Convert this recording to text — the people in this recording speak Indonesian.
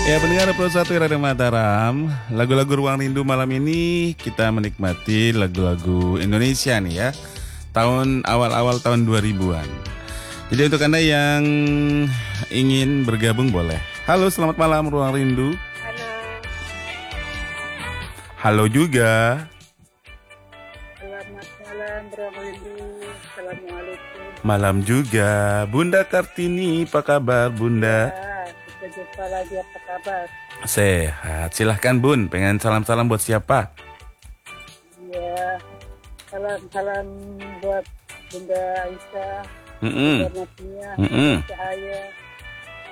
Ya pendengar Pro 1 Radio Mataram, lagu-lagu Ruang Rindu malam ini kita menikmati lagu-lagu Indonesia nih ya. Awal-awal tahun 2000-an. Jadi untuk Anda yang ingin bergabung boleh. Halo, selamat malam Ruang Rindu. Halo, Halo juga. selamat malam Bro Windu. Assalamualaikum. Malam juga. Bunda Kartini, apa kabar Bunda? Ya, kita jumpa lagi, apa kabar? Sehat. Silahkan Bun, pengen salam-salam buat siapa? Ya, salam buat Bunda Aisyah, Mm-mm. Bunda Natia, Mm-mm. Cahaya,